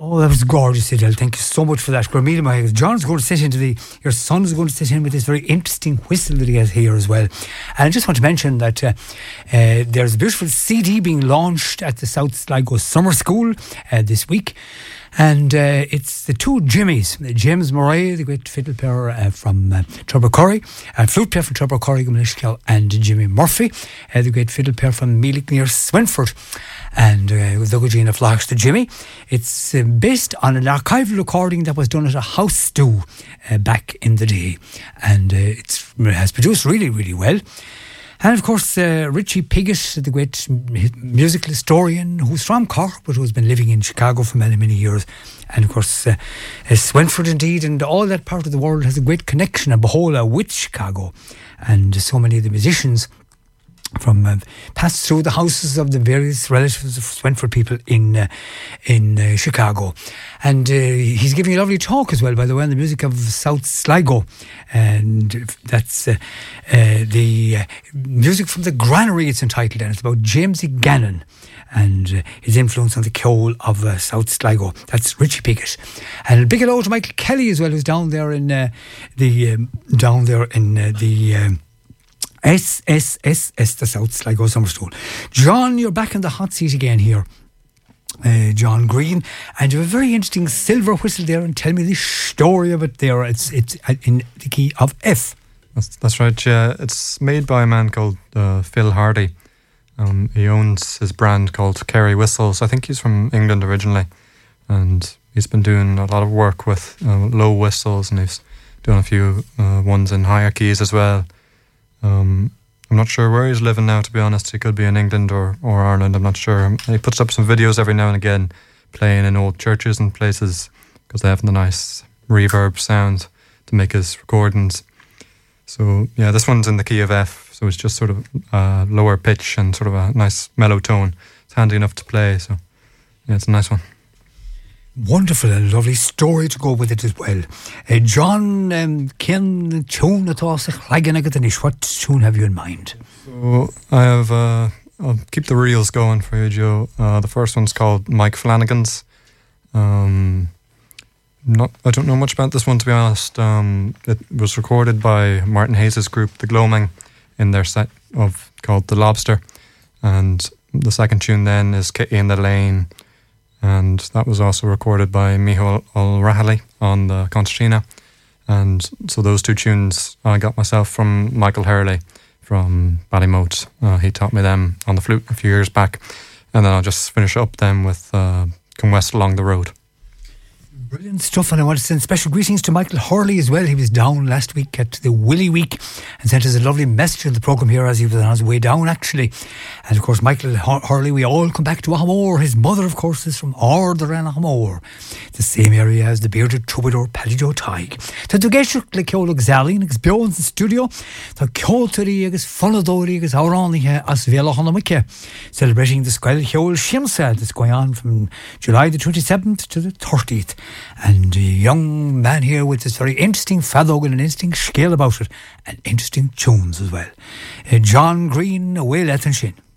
Oh, that was gorgeous, Adele. Thank you so much for that. John's going to sit your son is going to sit in with this very interesting whistle that he has here as well. And I just want to mention that there's a beautiful CD being launched at the South Sligo Summer School this week. And it's the two Jimmies, James Murray, the great fiddle player from Tubbercurry, flute player from Tubbercurry, and Jimmy Murphy, the great fiddle player from Meelick near Swinford, and the Gugina Flocks to Jimmy. It's based on an archival recording that was done at a house stew back in the day, and it has produced really, really well. And of course, Richie Piggott, the great musical historian who's from Cork but who's been living in Chicago for many, many years. And of course, Swinford indeed, and all that part of the world has a great connection, a Bohola, with Chicago. And so many of the musicians from passed through the houses of the various relatives of Swinford people in Chicago. And he's giving a lovely talk as well, by the way, on the music of South Sligo. And that's the music from the Granary, it's entitled, and it's about Jamesy Gannon and his influence on the Ceol of South Sligo. That's Richie Piggott. And a big hello to Michael Kelly as well, who's down there in the SSSS, the South Sligo Summer School. John, you're back in the hot seat again here. John Green, and you have a very interesting silver whistle there, and tell me the story of it there. It's in the key of F. That's right, yeah. It's made by a man called Phil Hardy. He owns his brand called Kerry Whistles. I think he's from England originally, and he's been doing a lot of work with low whistles, and he's done a few ones in higher keys as well. I'm not sure where he's living now, to be honest. He could be in England or Ireland, I'm not sure. He puts up some videos every now and again playing in old churches and places because they have the nice reverb sound to make his recordings. So yeah, this one's in the key of F, so it's just sort of lower pitch and sort of a nice mellow tone. It's handy enough to play, so yeah, it's a nice one. Wonderful and lovely story to go with it as well. John, Ken tune at all? What tune have you in mind? So I have, I'll keep the reels going for you, Joe. The first one's called Mike Flanagan's. I don't know much about this one, to be honest. It was recorded by Martin Hayes' group, The Gloaming, in their set called The Lobster. And the second tune then is Kitty in the Lane, and that was also recorded by Micheál O'Rahilly on the concertina. And so those two tunes I got myself from Michael Hurley from Ballymote. He taught me them on the flute a few years back, and then I'll just finish up them with Come West Along the Road. Brilliant stuff, and I want to send special greetings to Michael Hurley as well. He was down last week at the Willie Week and sent us a lovely message in the programme here as he was on his way down, actually. And of course, Michael Hurley, we all come back to Ahamore. His mother, of course, is from Ardor and Ahamore, the same area as the bearded troubadour Paddy Joe Tighe. So to get your Ceol Exalin, it's Bjorn's in studio. So Ceoltari agus Fonadori agus Aurani as Vela Honamike, celebrating the Squel Ceol Shimsa that's going on from July the 27th to the 30th. And a young man here with this very interesting fadog and an interesting scale about it, and interesting tunes as well. John Green, away let and shin.